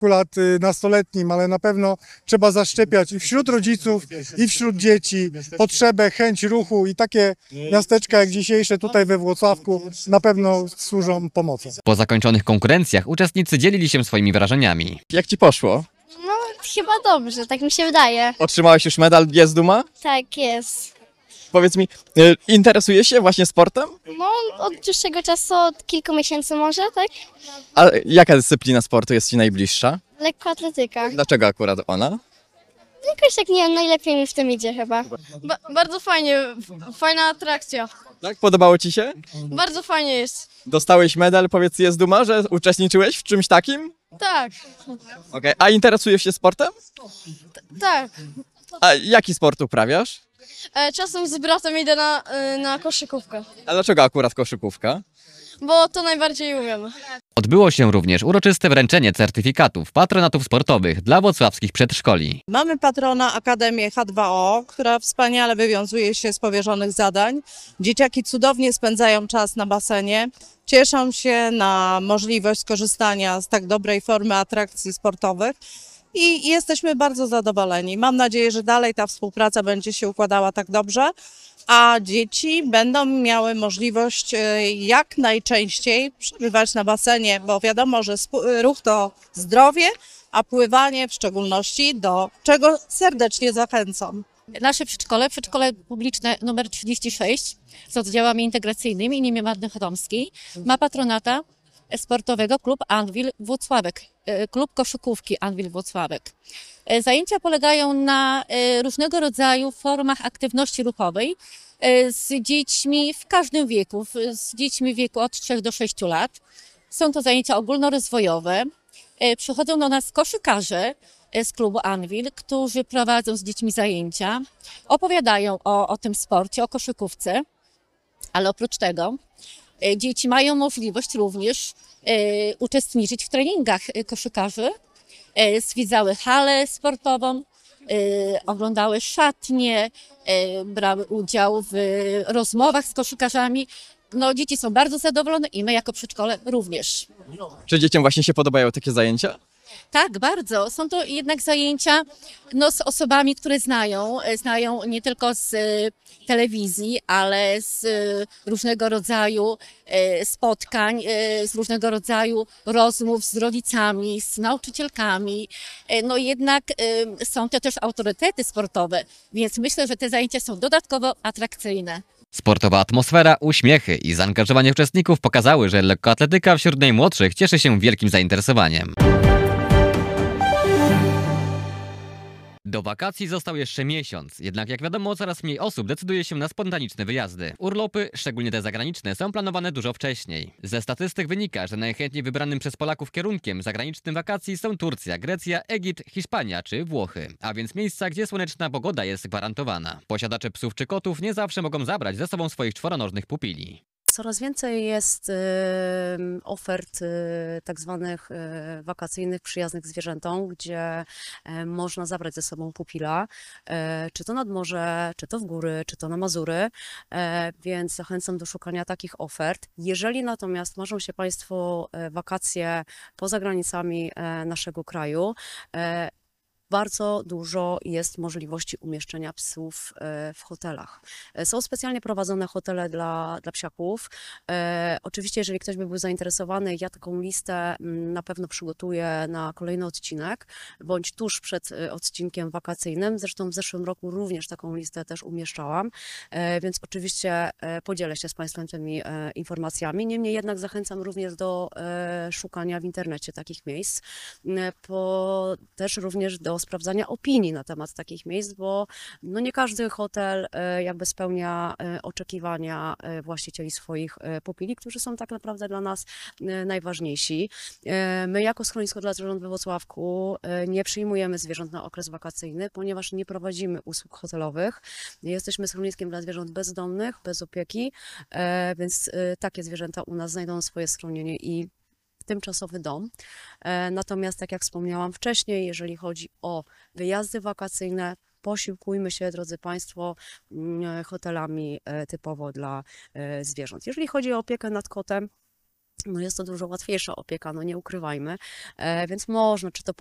lat nastoletnim, ale na pewno trzeba zaszczepiać i wśród rodziców, i wśród dzieci potrzebę, chęć ruchu i takie miasteczka jak dzisiejsze tutaj we Włocławku na pewno służą pomocą. Po zakończonych konkurencjach uczestnicy dzielili się swoimi wrażeniami. Jak ci poszło? No, chyba dobrze, tak mi się wydaje. Otrzymałeś już medal, jest duma? Tak jest. Powiedz mi, interesujesz się właśnie sportem? No, od dłuższego czasu, od kilku miesięcy może, tak? A jaka dyscyplina sportu jest ci najbliższa? Lekkoatletyka. Dlaczego akurat ona? Jakoś tak, nie wiem, najlepiej mi w tym idzie chyba. Bardzo fajnie, fajna atrakcja. Tak, podobało ci się? Bardzo fajnie jest. Dostałeś medal, powiedz, jest duma, że uczestniczyłeś w czymś takim? Tak, Okej. A interesujesz się sportem? tak. A jaki sport uprawiasz? Czasem z bratem idę na koszykówkę, A dlaczego akurat koszykówka? bo to najbardziej umiem. Odbyło się również uroczyste wręczenie certyfikatów patronatów sportowych dla włocławskich przedszkoli. Mamy patrona Akademię H2O, która wspaniale wywiązuje się z powierzonych zadań. Dzieciaki cudownie spędzają czas na basenie, cieszą się na możliwość skorzystania z tak dobrej formy atrakcji sportowych i jesteśmy bardzo zadowoleni. Mam nadzieję, że dalej ta współpraca będzie się układała tak dobrze, a dzieci będą miały możliwość jak najczęściej przebywać na basenie, bo wiadomo, że ruch to zdrowie, a pływanie w szczególności, do czego serdecznie zachęcam. Nasze przedszkole publiczne nr 36 z oddziałami integracyjnymi imienia Magdy Chomskiej ma patronata sportowego klub Anwil Włocławek, klub koszykówki Anwil Włocławek. Zajęcia polegają na różnego rodzaju formach aktywności ruchowej z dziećmi w każdym wieku, z dziećmi w wieku od 3 do 6 lat. Są to zajęcia ogólnorozwojowe. Przychodzą do nas koszykarze z klubu Anwil, którzy prowadzą z dziećmi zajęcia, opowiadają o tym sporcie, o koszykówce, ale oprócz tego dzieci mają możliwość również uczestniczyć w treningach koszykarzy, zwiedzały halę sportową, oglądały szatnie, brały udział w rozmowach z koszykarzami. No, dzieci są bardzo zadowolone i my jako przedszkole również. Czy dzieciom właśnie się podobają takie zajęcia? Tak, bardzo. Są to jednak zajęcia z osobami, które znają nie tylko z telewizji, ale z różnego rodzaju spotkań, z różnego rodzaju rozmów z rodzicami, z nauczycielkami. No jednak są to też autorytety sportowe, więc myślę, że te zajęcia są dodatkowo atrakcyjne. Sportowa atmosfera, uśmiechy i zaangażowanie uczestników pokazały, że lekkoatletyka wśród najmłodszych cieszy się wielkim zainteresowaniem. Do wakacji został jeszcze miesiąc, jednak jak wiadomo coraz mniej osób decyduje się na spontaniczne wyjazdy. Urlopy, szczególnie te zagraniczne, są planowane dużo wcześniej. Ze statystyk wynika, że najchętniej wybranym przez Polaków kierunkiem zagranicznym wakacji są Turcja, Grecja, Egipt, Hiszpania czy Włochy. A więc miejsca, gdzie słoneczna pogoda jest gwarantowana. Posiadacze psów czy kotów nie zawsze mogą zabrać ze sobą swoich czworonożnych pupili. Coraz więcej jest ofert tak zwanych wakacyjnych, przyjaznych zwierzętom, gdzie można zabrać ze sobą pupila, czy to nad morze, czy to w góry, czy to na Mazury, więc zachęcam do szukania takich ofert. Jeżeli natomiast marzą się Państwo wakacje poza granicami naszego kraju, bardzo dużo jest możliwości umieszczenia psów w hotelach. Są specjalnie prowadzone hotele dla psiaków. Oczywiście, jeżeli ktoś by był zainteresowany, ja taką listę na pewno przygotuję na kolejny odcinek, bądź tuż przed odcinkiem wakacyjnym. Zresztą w zeszłym roku również taką listę też umieszczałam, więc oczywiście podzielę się z Państwem tymi informacjami. Niemniej jednak zachęcam również do szukania w internecie takich miejsc, też również do sprawdzania opinii na temat takich miejsc, bo nie każdy hotel jakby spełnia oczekiwania właścicieli swoich pupili, którzy są tak naprawdę dla nas najważniejsi. My jako schronisko dla zwierząt we Włocławku nie przyjmujemy zwierząt na okres wakacyjny, ponieważ nie prowadzimy usług hotelowych. Jesteśmy schroniskiem dla zwierząt bezdomnych, bez opieki, więc takie zwierzęta u nas znajdą swoje schronienie i tymczasowy dom. Natomiast, tak jak wspomniałam wcześniej, jeżeli chodzi o wyjazdy wakacyjne, posiłkujmy się, drodzy Państwo, hotelami typowo dla zwierząt. Jeżeli chodzi o opiekę nad kotem, no jest to dużo łatwiejsza opieka, no nie ukrywajmy, więc można czy to